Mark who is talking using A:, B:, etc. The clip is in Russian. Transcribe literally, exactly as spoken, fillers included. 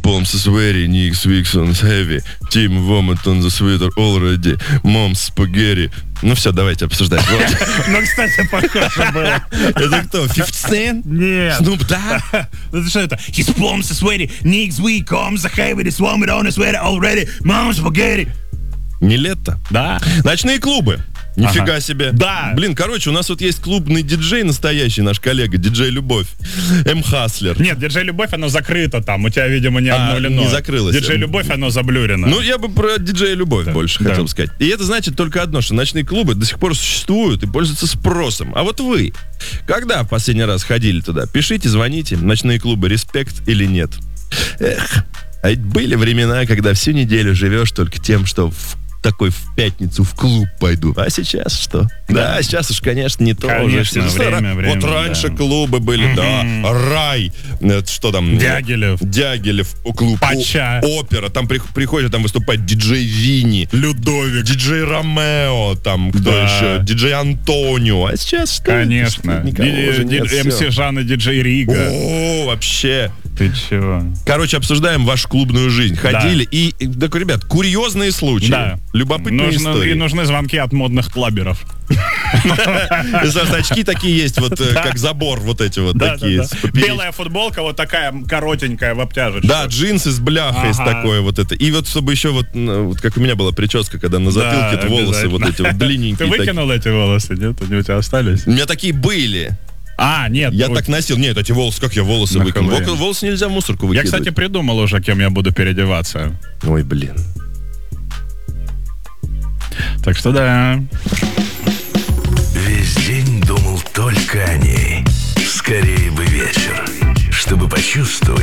A: palms is sweaty, Nick's weeks on heavy, Team vomit on the sweater already, Mom's spaghetti. Ну все, давайте обсуждать.
B: Ну, кстати, похоже было.
A: Это кто, фифти Cent?
B: Нет.
A: Snoop Dogg?
B: Это что это? His palms are sweaty, Nick's weak arms are heavy, this vomit on the sweater already, Mom's spaghetti.
A: Не лето.
B: Да.
A: Ночные клубы. Нифига
B: Ага.
A: себе.
B: Да.
A: Блин, короче, у нас вот есть клубный диджей настоящий, наш коллега, диджей Любовь, М. Хаслер.
B: Нет, диджей Любовь, оно закрыто там. У тебя, видимо, не
A: А,
B: обнулено.
A: не закрылось.
B: Диджей Любовь, оно заблюрено.
A: Ну, я бы про диджея Любовь
B: Да.
A: больше
B: Да.
A: хотел бы сказать. И это значит только одно, что ночные клубы до сих пор существуют и пользуются спросом. А вот вы, когда в последний раз ходили туда? Пишите, звоните. Ночные клубы, респект или нет? Эх, а ведь были времена, когда всю неделю живешь только тем, что в такой в пятницу в клуб пойду. А сейчас что? Да, сейчас уж, конечно, не то.
B: Конечно,
A: уже.
B: время,
A: Ра-
B: время,
A: Вот раньше
B: да.
A: клубы были, да, рай, это что там?
B: Дягилев.
A: Дягилев, клуб.
B: Пача.
A: О- Опера, там при- приходят, там выступать диджей Винни,
B: Людовик.
A: диджей Ромео, там кто
B: Да.
A: еще, диджей Антонио. А сейчас что?
B: Конечно.
A: Что, никого
B: Ди-
A: уже
B: ди-
A: нет,
B: эм си
A: всё.
B: Жан и диджей Рига.
A: О, вообще.
B: Ты чего?
A: Короче, обсуждаем вашу клубную жизнь. Ходили и, и так, ребят, курьезные случаи.
B: Да.
A: Любопытные
B: Нужно-
A: истории.
B: И нужны звонки от модных клаберов.
A: Знаешь, очки такие есть, вот э, как забор, вот эти вот
B: Да,
A: такие.
B: да,
A: с
B: да.
A: попереч-
B: Белая футболка вот такая коротенькая в обтяжечку.
A: Да, джинсы с бляхой, с
B: Ага.
A: такой вот это. И вот чтобы еще вот, ну, вот как у меня была прическа, когда на затылке
B: Да,
A: волосы вот
B: обязательно.
A: эти вот длинненькие.
B: Ты
A: такие.
B: выкинул эти волосы, нет? Они у тебя остались?
A: У меня такие были.
B: А, нет.
A: Я
B: вот.
A: так носил. Нет, эти волосы, как я волосы
B: На
A: выкинул?
B: КВН.
A: Вол- Волосы нельзя в мусорку
B: Я,
A: выкидывать.
B: кстати, придумал уже, кем я буду переодеваться.
A: Ой, блин.
B: Так что да.
C: Весь день думал только о ней. Скорее бы вечер, чтобы почувствовать